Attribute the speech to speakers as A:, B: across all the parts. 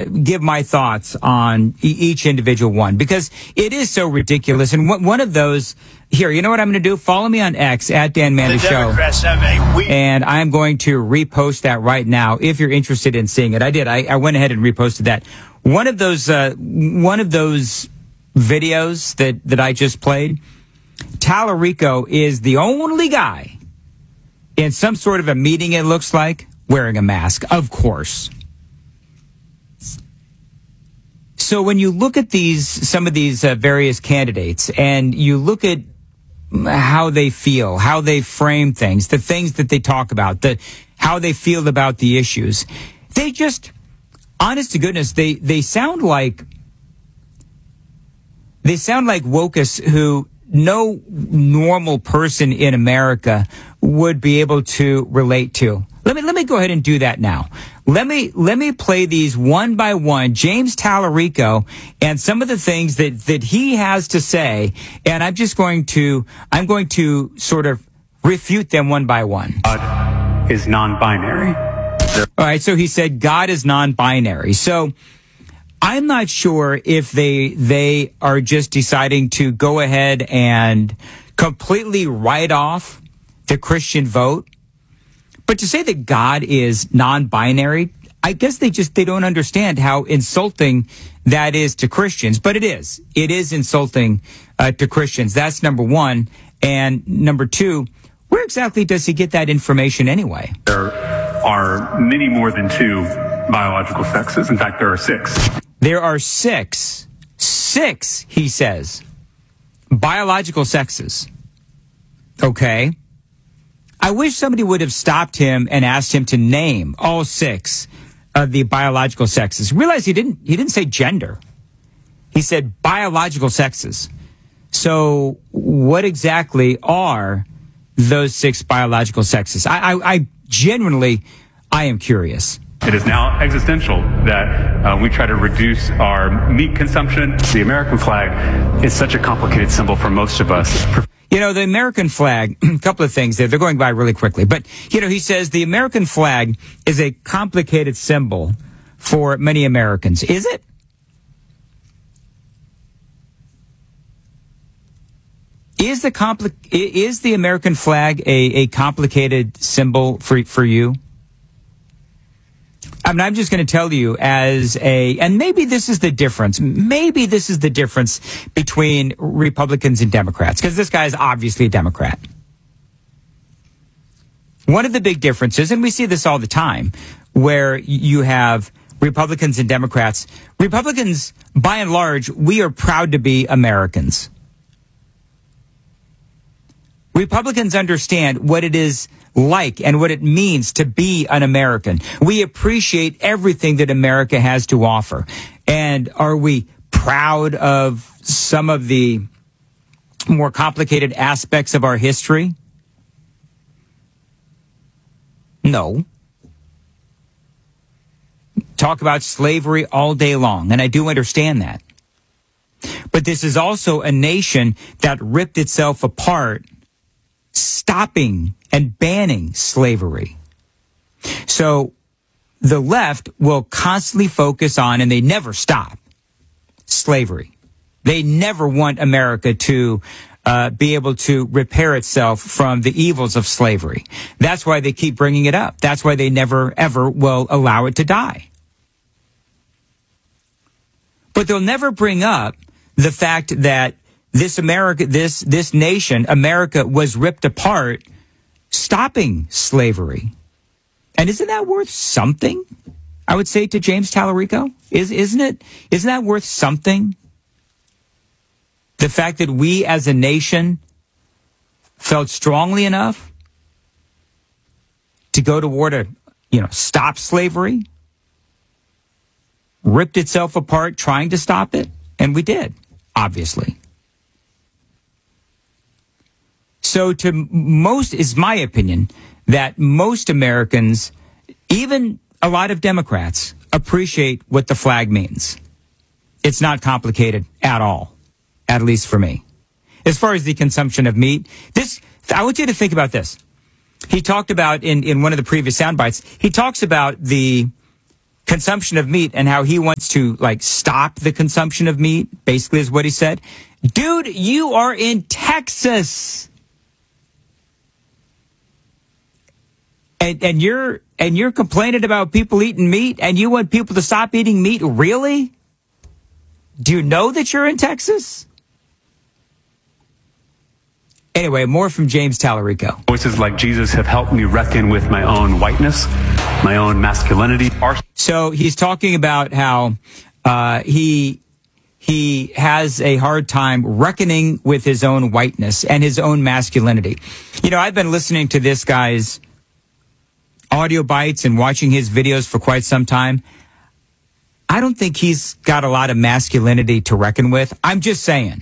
A: give my thoughts on each individual one, because it is so ridiculous. And one of those, here, you know what I'm going to do? Follow me on X at Dan Mandy Show. And I'm going to repost that right now if you're interested in seeing it. I did. I went ahead and reposted that. One of those videos that I just played, Tallarico is the only guy in some sort of a meeting, it looks like, wearing a mask, of course. So when you look at some of these various candidates, and you look at how they feel, how they frame things, the things that they talk about, how they feel about the issues, they just, honest to goodness, they sound like wokus who no normal person in America would be able to relate to. Let me go ahead and do that now. Let me play these one by one. James Tallarico and some of the things that he has to say, and I'm going to sort of refute them one by one.
B: God is non-binary.
A: All right, so he said God is non-binary. So I'm not sure if they are just deciding to go ahead and completely write off the Christian vote. But to say that God is non-binary, I guess they don't understand how insulting that is to Christians. But it is insulting to Christians. That's number one. And number two, where exactly does he get that information anyway?
B: There are many more than two biological sexes. In fact, there are six.
A: There are six, he says, biological sexes. Okay. I wish somebody would have stopped him and asked him to name all six of the biological sexes. Realize he didn't say gender. He said biological sexes. So what exactly are those six biological sexes? I genuinely am curious.
B: It is now existential that we try to reduce our meat consumption. The American flag is such a complicated symbol for most of us.
A: You know, the American flag, a couple of things there. They're going by really quickly. But, you know, he says the American flag is a complicated symbol for many Americans. Is it? Is the American flag a complicated symbol for you? I mean, I'm just going to tell you and maybe this is the difference. Maybe this is the difference between Republicans and Democrats, because this guy is obviously a Democrat. One of the big differences, and we see this all the time, where you have Republicans and Democrats. Republicans, by and large, we are proud to be Americans. Republicans understand what it is like and what it means to be an American. We appreciate everything that America has to offer. And are we proud of some of the more complicated aspects of our history? No. Talk about slavery all day long, and I do understand that. But this is also a nation that ripped itself apart, stopping and banning slavery. So the left will constantly focus on, and they never stop, slavery. They never want America to be able to repair itself from the evils of slavery. That's why they keep bringing it up. That's why they never, ever will allow it to die. But they'll never bring up the fact that this nation, America, was ripped apart, stopping slavery. And isn't that worth something? I would say to James Tallarico, isn't that worth something? The fact that we as a nation felt strongly enough to go to war to, stop slavery, ripped itself apart trying to stop it, and we did, obviously. So is my opinion that most Americans, even a lot of Democrats, appreciate what the flag means. It's not complicated at all, at least for me. As far as the consumption of meat, I want you to think about this. He talked about in one of the previous sound bites, he talks about the consumption of meat and how he wants to like stop the consumption of meat, basically is what he said. Dude, you are in Texas. And you're complaining about people eating meat and you want people to stop eating meat? Really? Do you know that you're in Texas? Anyway, more from James Tallarico.
B: Voices like Jesus have helped me reckon with my own whiteness, my own masculinity.
A: So he's talking about how he has a hard time reckoning with his own whiteness and his own masculinity. You know, I've been listening to this guy's audio bites and watching his videos for quite some time. I don't think he's got a lot of masculinity to reckon with. I'm just saying.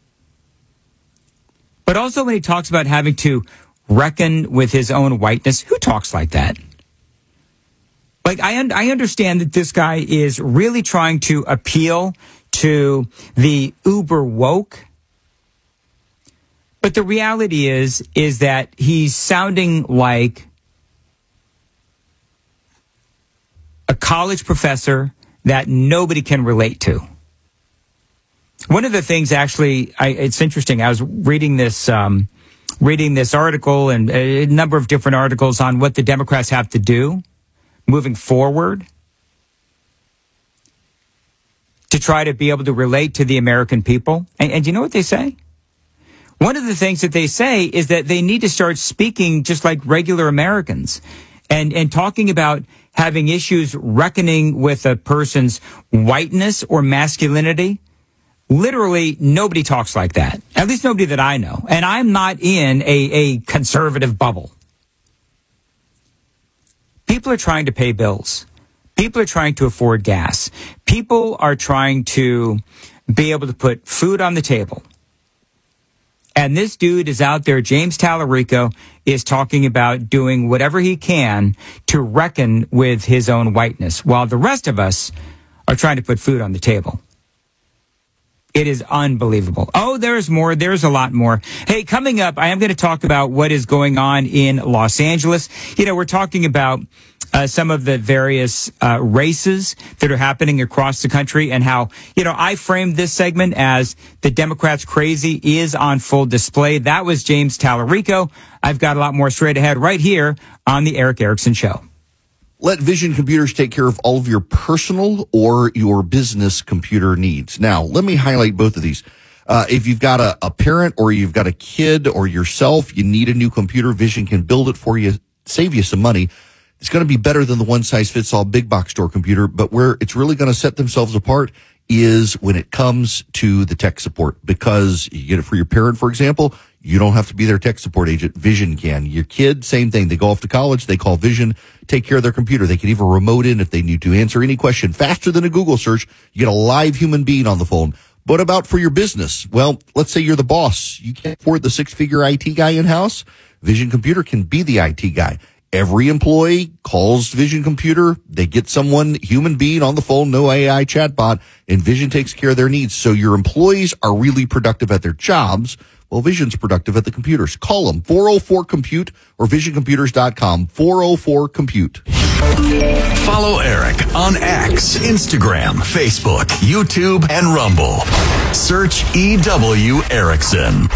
A: But also when he talks about having to reckon with his own whiteness, who talks like that? Like, I understand that this guy is really trying to appeal to the uber woke. But the reality is that he's sounding like a college professor that nobody can relate to. One of the things, actually, it's interesting. I was reading this article and a number of different articles on what the Democrats have to do moving forward to try to be able to relate to the American people. And you know what they say? One of the things that they say is that they need to start speaking just like regular Americans and talking about having issues reckoning with a person's whiteness or masculinity. Literally, nobody talks like that. At least nobody that I know. And I'm not in a conservative bubble. People are trying to pay bills. People are trying to afford gas. People are trying to be able to put food on the table. And this dude is out there, James Tallarico, is talking about doing whatever he can to reckon with his own whiteness, while the rest of us are trying to put food on the table. It is unbelievable. Oh, there's more. There's a lot more. Hey, coming up, I am going to talk about what is going on in Los Angeles. You know, we're talking about some of the various races that are happening across the country and how, you know, I framed this segment as the Democrats' crazy is on full display. That was James Tallarico. I've got a lot more straight ahead right here on the Erick Erickson Show.
C: Let Vision Computers take care of all of your personal or your business computer needs. Now, let me highlight both of these. If you've got a parent or you've got a kid or yourself, you need a new computer, Vision can build it for you, save you some money. It's going to be better than the one-size-fits-all big box store computer, but where it's really going to set themselves apart is when it comes to the tech support. Because you get it for your parent, for example, you don't have to be their tech support agent. Vision can. Your kid, same thing. They go off to college, they call Vision, take care of their computer. They can even remote in if they need to answer any question faster than a Google search. You get a live human being on the phone. What about for your business? Well, let's say you're the boss. You can't afford the six-figure IT guy in-house. Vision Computer can be the IT guy. Every employee calls Vision Computer. They get someone, human being on the phone, no AI chatbot, and Vision takes care of their needs. So your employees are really productive at their jobs. Well, Vision's productive at the computers. Call them, 404-COMPUTE or visioncomputers.com, 404-COMPUTE.
D: Follow Eric on X, Instagram, Facebook, YouTube, and Rumble. Search EW Erickson.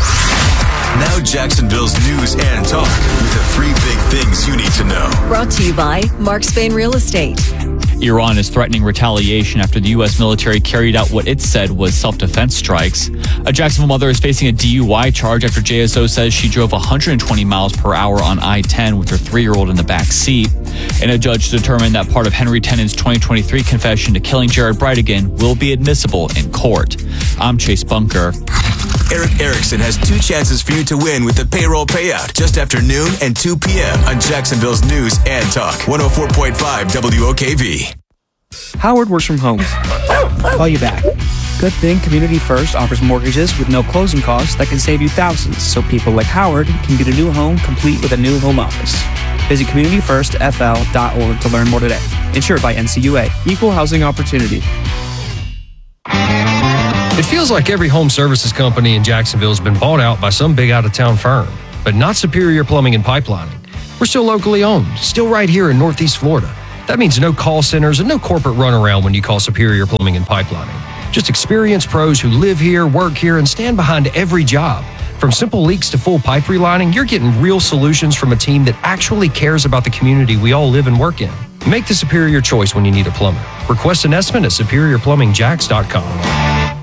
D: Now Jacksonville's news and talk with the 3 big things you need to know.
E: Brought to you by Mark Spain Real Estate.
F: Iran is threatening retaliation after the U.S. military carried out what it said was self-defense strikes. A Jacksonville mother is facing a DUI charge after JSO says she drove 120 miles per hour on I-10 with her 3-year-old in the back seat. And a judge determined that part of Henry Tennant's 2023 confession to killing Jared Bridegan will be admissible in court. I'm Chase Bunker.
D: Erick Erickson has 2 chances for you to win with the payroll payout just after noon and 2 p.m. on Jacksonville's News and Talk, 104.5 WOKV.
G: Howard works from home. Call you back. Good thing Community First offers mortgages with no closing costs that can save you thousands, so people like Howard can get a new home complete with a new home office. Visit communityfirstfl.org to learn more today. Insured by NCUA. Equal housing opportunity.
H: It feels like every home services company in Jacksonville has been bought out by some big out-of-town firm, but not Superior Plumbing and Pipelining. We're still locally owned, still right here in Northeast Florida. That means no call centers and no corporate runaround when you call Superior Plumbing and Pipelining. Just experienced pros who live here, work here, and stand behind every job. From simple leaks to full pipe relining, you're getting real solutions from a team that actually cares about the community we all live and work in. Make the superior choice when you need a plumber. Request an estimate at superiorplumbingjacks.com.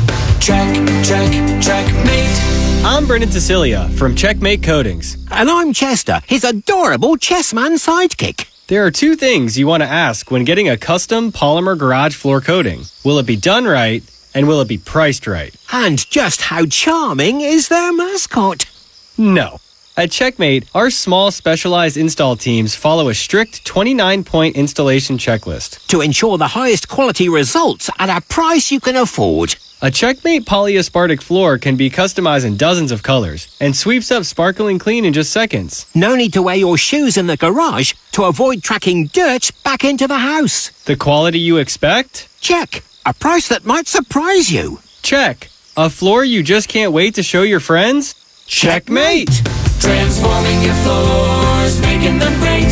I: Checkmate. I'm Brendan Cecilia from Checkmate Coatings.
J: And I'm Chester, his adorable chessman sidekick.
I: There are two things you want to ask when getting a custom polymer garage floor coating. Will it be done right? And will it be priced right?
J: And just how charming is their mascot?
I: No. At Checkmate, our small specialized install teams follow a strict 29-point installation checklist
J: to ensure the highest quality results at a price you can afford.
I: A Checkmate polyaspartic floor can be customized in dozens of colors and sweeps up sparkling clean in just seconds.
J: No need to wear your shoes in the garage to avoid tracking dirt back into the house.
I: The quality you expect?
J: Check. A price that might surprise you.
I: Check. A floor you just can't wait to show your friends? Checkmate!
K: Transforming your floors, making them great.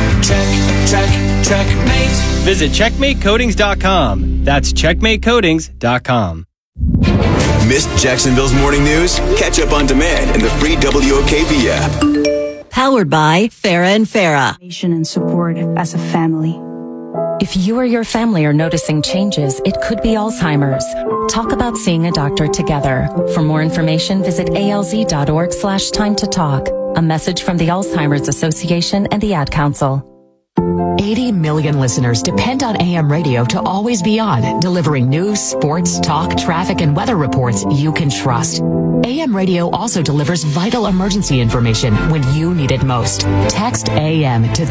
K: Checkmate.
I: Visit checkmatecoatings.com. That's checkmatecoatings.com.
D: Missed Jacksonville's morning news? Catch up on demand in the free WOKV app.
E: Powered by Farah and Farah.
L: And support as a family.
M: If you or your family are noticing changes, it could be Alzheimer's. Talk about seeing a doctor together. For more information, visit alz.org/time to talk. A message from the Alzheimer's Association and the Ad Council.
N: 80 million listeners depend on AM radio to always be on, delivering news, sports, talk, traffic, and weather reports you can trust. AM radio also delivers vital emergency information when you need it most. Text AM to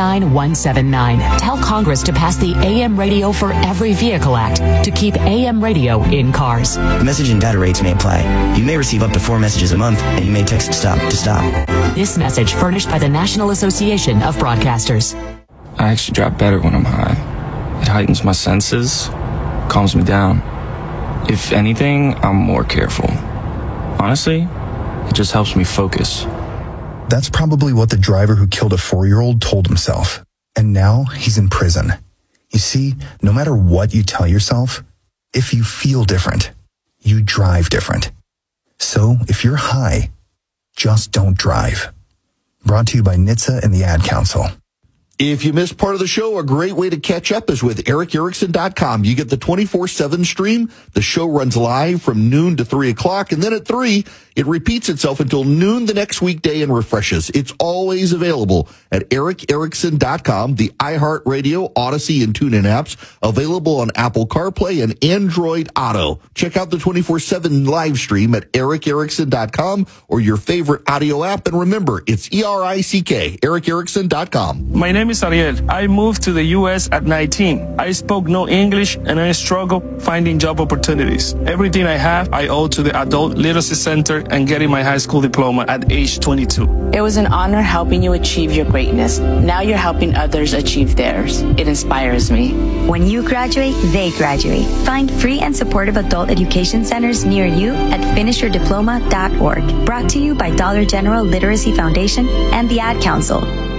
N: 39179. Tell Congress to pass the AM Radio for Every Vehicle Act to keep AM radio in cars.
O: Message and data rates may apply. You may receive up to 4 messages a month, and you may text STOP to stop.
N: This message furnished by the National Association of Broadcasters.
P: I actually drop better when I'm high. It heightens my senses, calms me down. If anything, I'm more careful. Honestly, it just helps me focus.
Q: That's probably what the driver who killed a 4-year-old told himself. And now he's in prison. You see, no matter what you tell yourself, if you feel different, you drive different. So if you're high, just don't drive. Brought to you by NHTSA and the Ad Council.
C: If you missed part of the show, a great way to catch up is with EricErickson.com. You get the 24/7 stream. The show runs live from noon to 3 o'clock, and then at 3, it repeats itself until noon the next weekday and refreshes. It's always available at EricErickson.com, the iHeartRadio, Odyssey, and TuneIn apps, available on Apple CarPlay and Android Auto. Check out the 24/7 live stream at EricErickson.com or your favorite audio app, and remember, it's ERICK, EricErickson.com.
R: My name is Ariel. I moved to the U.S. at 19. I spoke no English and I struggled finding job opportunities. Everything I have, I owe to the Adult Literacy Center and getting my high school diploma at age 22.
S: It was an honor helping you achieve your greatness. Now you're helping others achieve theirs. It inspires me.
T: When you graduate, they graduate. Find free and supportive adult education centers near you at finishyourdiploma.org. Brought to you by Dollar General Literacy Foundation and the Ad Council.